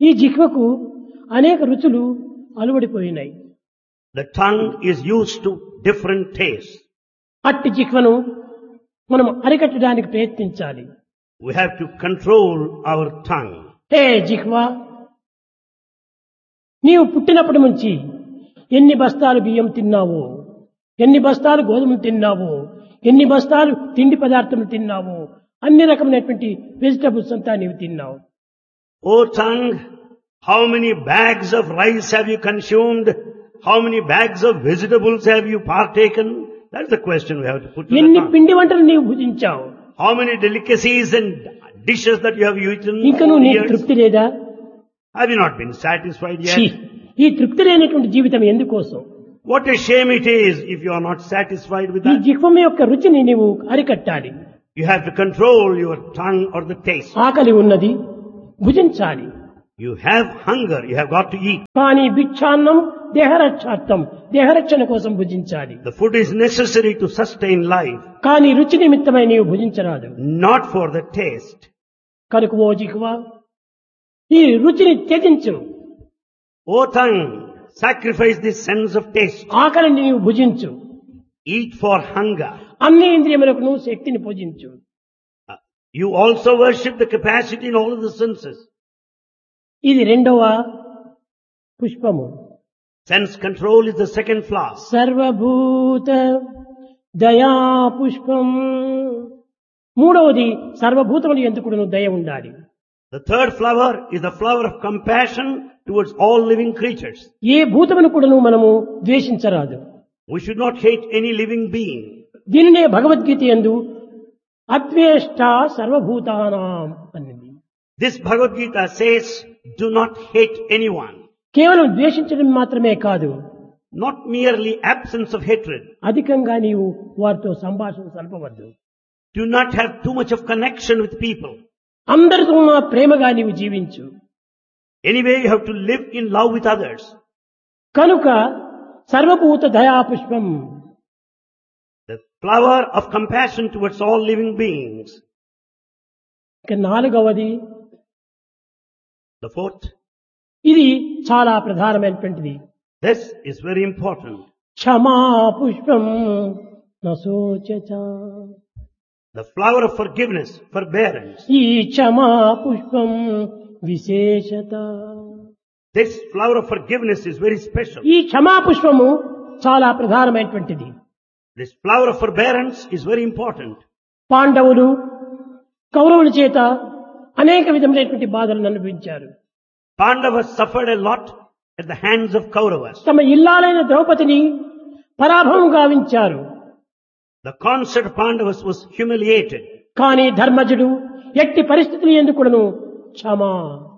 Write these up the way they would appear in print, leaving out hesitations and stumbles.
ఈ జిహ్వకు అనేక రుచులు అలవడిపోయినాయి. The tongue is used to different tastes. అట్టి జిహ్వను మనం అరికట్టడానికి ప్రయత్నించాలి. We have to control our tongue. హే జిహ్వా, నీవు పుట్టినప్పటి నుంచి ఎన్ని బస్తాలు బియ్యం తిన్నావో, ఎన్ని బస్తాలు గోధుమలు తిన్నావో, ఎన్ని బస్తాలు తిండి పదార్థములు తిన్నావో, అన్ని రకమైనటువంటి వెజిటబుల్స్ అంతా నీవు తిన్నావు. O tongue, how many bags of rice have you consumed? How many bags of vegetables have you partaken? That's the question we have to put to the ఎన్ని tongue. పిండి వంటలు నీవు భుజించావు, How many delicacies and dishes that you have eaten ఇంకా over నువ్వు the నీకు years? తృప్తి లేదా? Have you not been satisfied ఛీ, yet? ఈ తృప్తి లేనటువంటి జీవితం ఎందుకోసం? What a shame it is if you are not satisfied with ఈ that. జిహ్వం యొక్క రుచిని నీవు అరికట్టాలి. You have to control your tongue or the taste. ఆకలి ఉన్నది, భుజించాలి. You have hunger, you have got to eat. కానీ భిక్షాన్నం దేహరక్షార్థం, దేహరక్షణ కోసం భుజించాలి. The food is necessary to sustain life, కానీ రుచి నిమిత్తమై నీవు భుజించరాదు. not for the taste. కనుక ఓ జిహ్వా, ఈ రుచిని త్యజించు. O tongue, sacrifice the sense of taste. ఆకలిని నీవు భుజించు. Eat for hunger. అన్ని ఇంద్రియములకు నువ్వు శక్తిని పూజించు. You also worship the capacity in all of the senses. ఇది రెండవ పుష్పము. Sense control is the second flower. సర్వభూత దయా పుష్పం. మూడవది సర్వభూతములు ఎందుకు దయ ఉండాలి. The third flower is the flower of compassion towards all living creatures. ఏ భూతమును కూడాను మనము ద్వేషించరాదు. We should not hate any living being. దీనినే భగవద్గీత యందు అద్వేష్ట సర్వభూతానాం అన్నది. This Bhagavad Gita says, do not hate anyone. కేవలం ద్వేషించడం మాత్రమే కాదు, Not merely absence of hatred. అధికంగా నీవు వారితో సంభాషణ సలపవద్దు. Do not have too much of connection with people. అందరితో ప్రేమగా నీవు జీవించు. Anyway, you have to live in love with others. కనుక సర్వభూత దయా పుష్పం. The flower of compassion towards all living beings. ఇక నాలుగవది, The fourth, ఇది చాలా ప్రధానమైనటువంటిది. this is very important. క్షమా పుష్పం నశోచచ. The flower of forgiveness, forbearance. ఈ క్షమా పుష్పం విశేషత. This flower of forgiveness is very special. ఈ క్షమా పుష్పము చాలా ప్రధానమైనటువంటిది. This flower of forbearance is very important. పాండవులు కౌరవుల చేత అనేక విధములైనటువంటి బాధలను అనుభవించారు. Pandavas suffered a lot at the hands of Kauravas. తమ ఇల్లాలైన ద్రౌపదిని పరాభవం గావించారు. The consort of Pandavas was humiliated. కానీ ధర్మజుడు ఎట్టి పరిస్థితులు ఎందుకును క్షమా,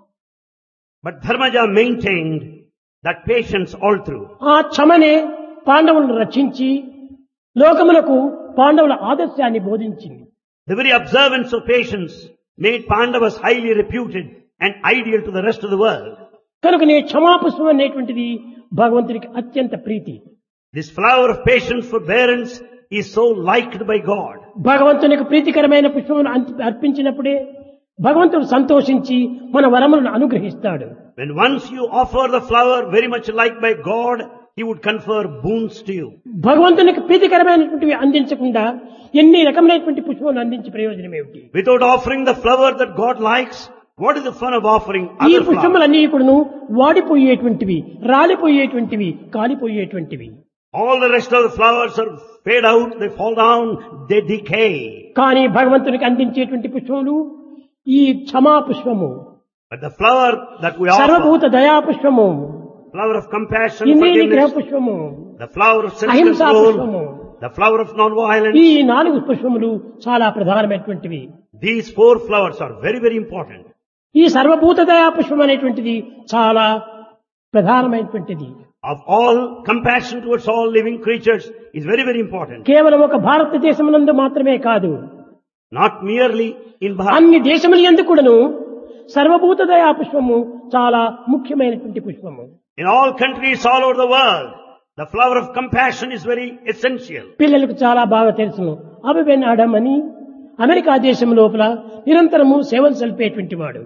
But Dharmaja maintained that patience all through. ఆ క్షమనే పాండవులను రక్షించి లోకములకు పాండవుల ఆదర్శాన్ని బోధించింది. The very observance of patience made Pandavas highly reputed and ideal to the rest of the world. కనుక నే క్షమాపుష్పం అనేటువంటిది భగవంతునికి అత్యంత ప్రీతి. This flower of patience, forbearance is so liked by God. భగవంతునికి ప్రీతికరమైన పుష్పమును అర్పించినప్పుడే భగవంతుడు సంతోషించి మన వరములను అనుగ్రహిస్తాడు. When once you offer the flower very much liked by God, He would confer boons to you. భగవంతునికి ప్రీతికరమైనటువంటివి అందించకుండా ఎన్ని రకమైనటువంటి పుష్పములు అందించి ప్రయోజనం ఏమిటి? Without offering the flower that God likes, what is the fun of offering ఈ other flowers? పుష్పములన్నీ కూడాను వాడిపోయేటువంటివి, రాలిపోయేటువంటివి, కాలిపోయేటువంటివి. All the rest of the flowers are fade out, they fall down, they decay. కానీ భగవంతునికి అందించేటువంటి పుష్పములు ఈ క్షమా పుష్పము, But the flower that we offer, సర్వభూత దయా పుష్పము, flower of compassion, ఇంద్రియ నిగ్రహ forgiveness, పుష్పము, the flower of అహింసా self-control, పుష్పము, the flower of non-violence, ఈ 4 పుష్పములు చాలా ప్రధానమైనటువంటివి. these 4 flowers are very, very important. ఈ సర్వభూత దయా పుష్పం అనేటువంటిది చాలా ప్రధానమైనటువంటిది. Of all, compassion towards all living creatures is very, very important. కేవలం ఒక భారతదేశమునందు మాత్రమే కాదు, Not merely in Bharat. అన్ని దేశముల యందు కూడాను సర్వభూత దయా పుష్పము చాలా ముఖ్యమైనటువంటి పుష్పము. In all countries all over the world, the flower of compassion is very essential. పిల్లలకు చాలా బాగా తెలుసును. అబెన్ ఆడమ్ అని అమెరికా దేశం లోపల నిరంతరము సేవలు సల్పేటువంటి వాడు.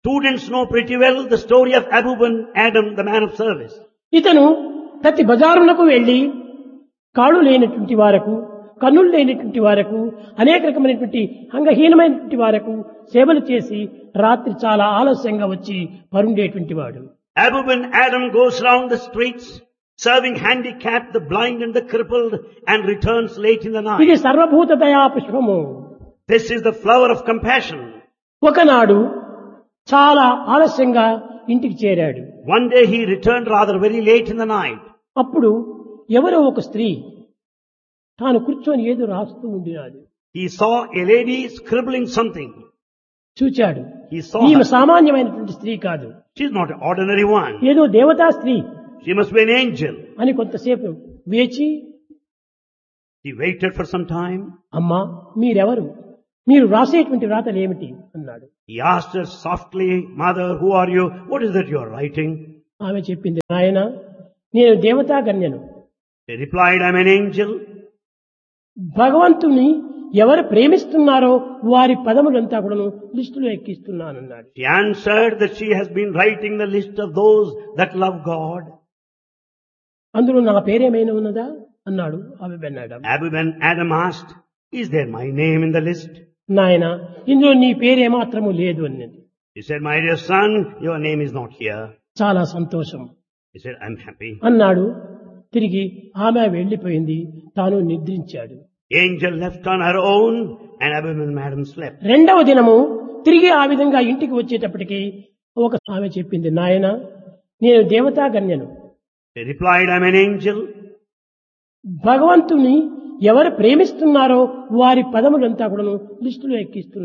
Students know pretty well the story of Abu bin Adam, the man of service. ఇతను ప్రతి బజారులకు వెళ్లి కాళ్ళు లేనటువంటి వారకు, కన్నులు లేనటువంటి వారకు, అనేక రకమైనటువంటి అంగహీనమైనటువంటి వారకు సేవలు చేసి రాత్రి చాలా ఆలస్యంగా వచ్చి పరుండేటువంటి వాడు. Abu bin Adam goes round the streets serving handicapped, the blind and the crippled, and returns late in the night. ఇది సర్వభూత దయా పుష్పము. This is the flower of compassion. ఒకనాడు చాలా ఆలస్యంగా ఇంటికి చేరాడు. One day he returned rather very late in the night. అప్పుడు ఎవరో ఒక స్త్రీ తాను కూర్చొని ఏదో రాస్తూ ఉండినాడు. He saw a lady scribbling something. చూచాడు. He saw ఈమె her. సామాన్యమైనటువంటి స్త్రీ కాదు, She is not an ordinary one. ఏదో దేవతా స్త్రీ She must be an angel. అని కొంతసేపు వేచి, He waited for some time. అమ్మా మీరెవరు, మీరు రాసేటువంటి రాతలు ఏమిటి అన్నాడు. He asked her softly, Mother, who are you? What is that you are writing? ఆమె చెప్పింది, నాయన నేను దేవతా కన్యను, He replied, I'm an angel. భగవంతుని ఎవరు ప్రేమిస్తున్నారో వారి పదములంతా కూడాను లిస్టులో ఎక్కిస్తున్నానన్నాడు. She answered that she has been writing the list of those that love God. అందులో నా పేరేమైనా ఉన్నదా అన్నాడు ఆమె బెన్నాడు. Abu bin Adam asked, is there my name in the list? నాయన ఇందులో నీ పేరేమాత్రము లేదు అన్నది. He said, my dear son, your name is not here. చాలా సంతోషం He said, I'm happy. అన్నాడు. తిరిగి ఆమె వెళ్లిపోయింది, తాను నిద్రించాడు. Angel left on her own and Abu bin Adam slept. రెండవ దినము తిరిగి ఆ విధంగా ఇంటికి వచ్చేటప్పటికి ఒక ఆమె చెప్పింది, నాయన నేను దేవతా కన్యను, He replied, I'm an angel. భగవంతుని ఎవరు ప్రేమిస్తున్నారో వారి పదములంతా కూడాను లిస్టులో ఎక్కిస్తున్నాను.